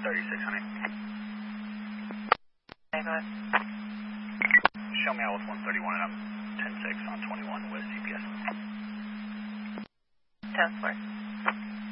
36, honey. Okay, go ahead. Show me out with 131 and I'm 10-6 on 21 with CPS. 10-4.